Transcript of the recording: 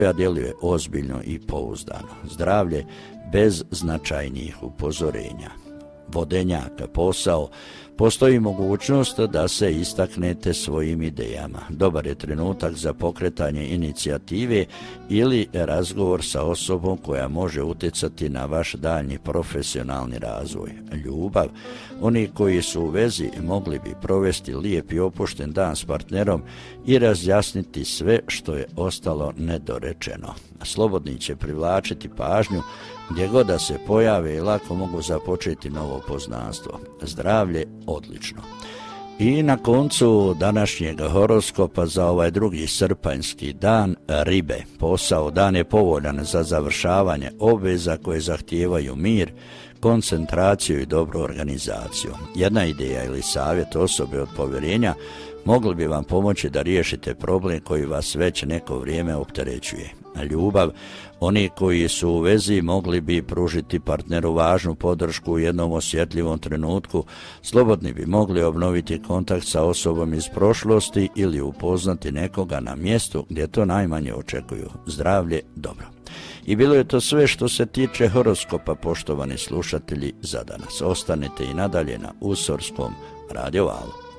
koja djeluje ozbiljno i pouzdano. Zdravlje bez značajnijih upozorenja. Vodenjaka, posao, postoji mogućnost da se istaknete svojim idejama. Dobar je trenutak za pokretanje inicijative ili razgovor sa osobom koja može utjecati na vaš daljnji profesionalni razvoj. Ljubav. Oni koji su u vezi mogli bi provesti lijep i opušten dan s partnerom i razjasniti sve što je ostalo nedorečeno. Slobodni će privlačiti pažnju gdje god da se pojave i lako mogu započeti novo poznanstvo. Zdravlje odlično. I na koncu današnjeg horoskopa za ovaj 2. srpanjski dan, ribe. Posao, dan je povoljan za završavanje obveza koje zahtijevaju mir, koncentraciju i dobru organizaciju. Jedna ideja ili savjet osobe od povjerenja mogli bi vam pomoći da riješite problem koji vas već neko vrijeme opterećuje. Ljubav. Oni koji su u vezi mogli bi pružiti partneru važnu podršku u jednom osjetljivom trenutku, slobodni bi mogli obnoviti kontakt sa osobom iz prošlosti ili upoznati nekoga na mjestu gdje to najmanje očekuju. Zdravlje dobro. I bilo je to sve što se tiče horoskopa, poštovani slušatelji, za danas. Ostanite i nadalje na Usorskom radio valu.